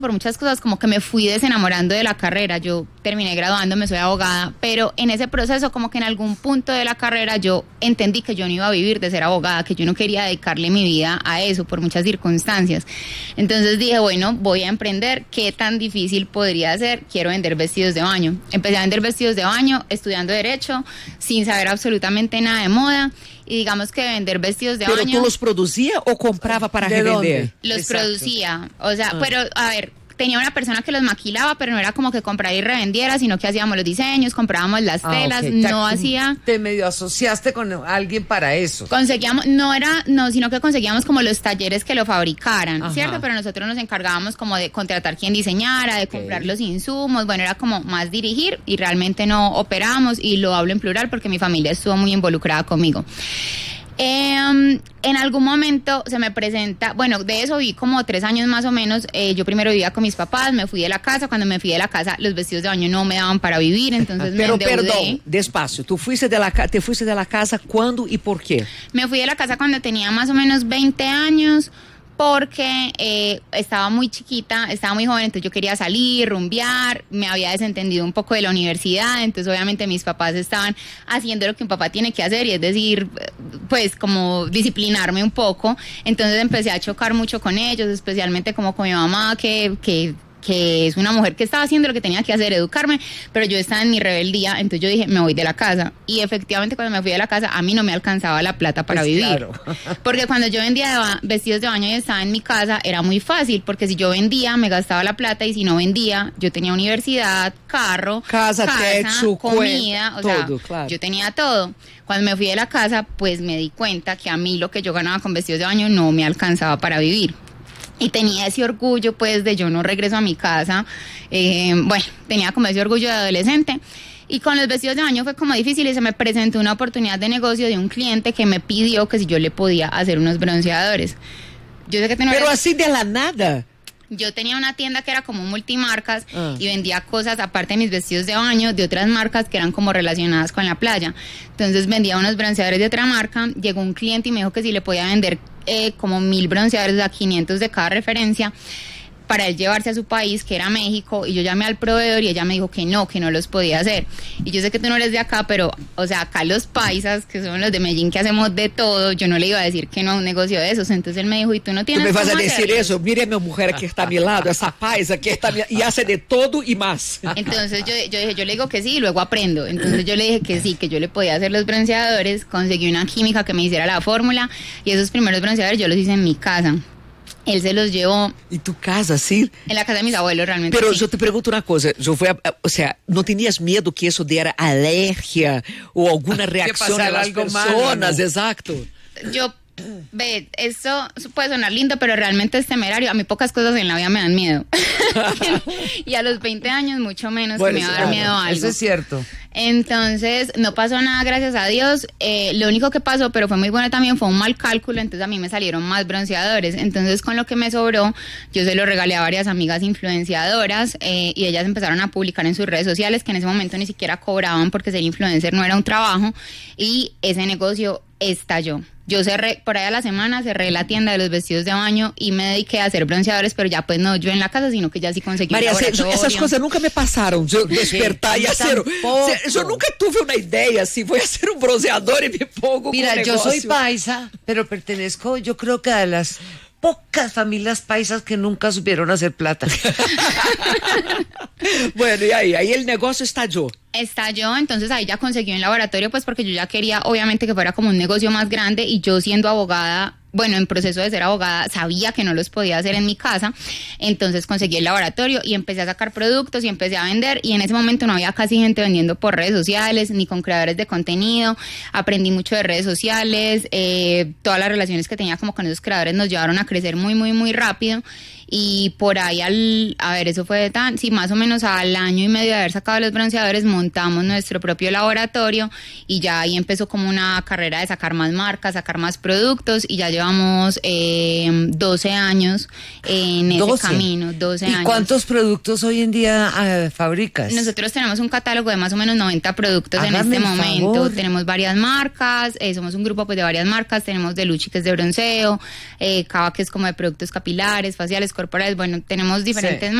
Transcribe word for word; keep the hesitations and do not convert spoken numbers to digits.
por muchas cosas, como que me fui desenamorando de la carrera. Yo terminé graduándome, soy abogada, pero en ese proceso como que en algún punto de la carrera yo entendí que yo no iba a vivir de ser abogada, que yo no quería dedicarle mi vida a eso por muchas circunstancias. Entonces dije, bueno, voy a emprender, ¿qué tan difícil podría ser? Quiero vender vestidos de baño. Empecé a vender vestidos de baño estudiando Derecho, sin saber absolutamente nada de moda. Y digamos que vender vestidos de pero baño... ¿Pero tú los producía o compraba para ¿De revender? dónde? Los Exacto. producía, o sea, Ah. pero a ver, tenía una persona que los maquilaba, pero no era como que comprara y revendiera, sino que hacíamos los diseños, comprábamos las Ah, telas, ok. no Te- hacía... Te medio asociaste con alguien para eso. Conseguíamos, no era, no, sino que conseguíamos como los talleres que lo fabricaran, Ajá. ¿cierto? Pero nosotros nos encargábamos como de contratar quien diseñara, de comprar los insumos, bueno, era como más dirigir y realmente no operamos, y lo hablo en plural porque mi familia estuvo muy involucrada conmigo. Eh, en algún momento se me presenta, bueno, de eso vi como tres años más o menos. Eh, yo primero vivía con mis papás, me fui de la casa. Cuando me fui de la casa, los vestidos de baño no me daban para vivir, entonces Pero me endeudé. perdón, despacio, tú fuiste de la, ca- te fuiste de la casa ¿cuándo y por qué? Me fui de la casa cuando tenía más o menos veinte años, porque eh, estaba muy chiquita, estaba muy joven, entonces yo quería salir, rumbear, me había desentendido un poco de la universidad, entonces obviamente mis papás estaban haciendo lo que un papá tiene que hacer, y es decir, pues como disciplinarme un poco. Entonces empecé a chocar mucho con ellos, especialmente como con mi mamá, que... que que es una mujer que estaba haciendo lo que tenía que hacer, educarme, pero yo estaba en mi rebeldía, entonces yo dije, me voy de la casa. Y efectivamente cuando me fui de la casa, a mí no me alcanzaba la plata para Pues vivir. claro. Porque cuando yo vendía de ba- vestidos de baño y estaba en mi casa, era muy fácil, porque si yo vendía, me gastaba la plata, y si no vendía, yo tenía universidad, carro, Casa, techo, comida, cuenta, o sea, todo, claro. yo tenía todo. Cuando me fui de la casa, pues me di cuenta que a mí lo que yo ganaba con vestidos de baño no me alcanzaba para vivir. Y tenía ese orgullo, pues, de yo no regreso a mi casa. Eh, bueno, tenía como ese orgullo de adolescente. Y con los vestidos de baño fue como difícil, y se me presentó una oportunidad de negocio de un cliente que me pidió que si yo le podía hacer unos bronceadores. Yo sé que tú no Pero eres- así de la nada. Yo tenía una tienda que era como multimarcas, Ah. y vendía cosas, aparte de mis vestidos de baño, de otras marcas que eran como relacionadas con la playa. Entonces vendía unos bronceadores de otra marca, llegó un cliente y me dijo que si le podía vender eh, como mil bronceadores, a quinientos de cada referencia, para él llevarse a su país, que era México. Y yo llamé al proveedor y ella me dijo que no, que no los podía hacer. Y yo sé que tú no eres de acá, pero, o sea, acá los paisas, que son los de Medellín, que hacemos de todo, yo no le iba a decir que no a un negocio de esos. Entonces él me dijo, ¿y tú no Tú tienes me vas a cómo decir hacerlos? eso, mire a mi mujer que está a mi lado, esa paisa que está a mi- y hace de todo y más. Entonces yo, yo dije, yo le digo que sí y luego aprendo. Entonces yo le dije que sí, que yo le podía hacer los bronceadores, conseguí una química que me hiciera la fórmula, y esos primeros bronceadores yo los hice en mi casa. Él se los llevó Y tu casa, sí. en la casa de mis abuelos, realmente. Pero sí. yo te pregunto una cosa, yo fui a- a- o sea, ¿no tenías miedo que eso diera alergia o alguna reacción a pasara las algo malo, personas? ¿no? Exacto. Yo, ve, eso puede sonar lindo, pero realmente es temerario. A mí pocas cosas en la vida me dan miedo. Y a los veinte años mucho menos Bueno, que me va a eso- dar miedo a algo. Eso es cierto. Entonces, no pasó nada, gracias a Dios. Eh, lo único que pasó, pero fue muy bueno también, fue un mal cálculo. Entonces a mí me salieron más bronceadores. Entonces, con lo que me sobró, yo se lo regalé a varias amigas influenciadoras, eh, y ellas empezaron a publicar en sus redes sociales, que en ese momento ni siquiera cobraban, porque ser influencer no era un trabajo, y ese negocio estalló. Yo cerré, por ahí a la semana, cerré la tienda de los vestidos de baño y me dediqué a hacer bronceadores, pero ya pues no yo en la casa, sino que ya sí conseguí María, un se- laboratorio. esas cosas nunca me pasaron. Yo despertar y yo hacer. tampoco. o sea, yo nunca tuve una idea así. Voy a hacer un bronceador y me pongo. Mira, con yo soy negocio. paisa, pero pertenezco, yo creo que a las pocas familias paisas que nunca supieron hacer plata. Bueno, y ahí, ahí el negocio estalló. Estalló, entonces ahí ya conseguí un laboratorio, pues porque yo ya quería obviamente que fuera como un negocio más grande, y yo siendo abogada, bueno, en proceso de ser abogada, sabía que no los podía hacer en mi casa. Entonces conseguí el laboratorio y empecé a sacar productos y empecé a vender, y en ese momento no había casi gente vendiendo por redes sociales ni con creadores de contenido. Aprendí mucho de redes sociales, eh, todas las relaciones que tenía como con esos creadores nos llevaron a crecer muy muy muy rápido. Y por ahí al, a ver, eso fue de tan, sí, más o menos al año y medio de haber sacado los bronceadores, montamos nuestro propio laboratorio, y ya ahí empezó como una carrera de sacar más marcas, sacar más productos, y ya llevamos eh, doce años en ese doce. camino, doce ¿Y años. cuántos productos hoy en día eh, fabricas? Nosotros tenemos un catálogo de más o menos noventa productos en Hágame este el momento. favor. Tenemos varias marcas, eh, somos un grupo pues de varias marcas. Tenemos de Luchi, que es de bronceo, eh, Cava, que es como de productos capilares, faciales, corporales, bueno, tenemos diferentes Sí.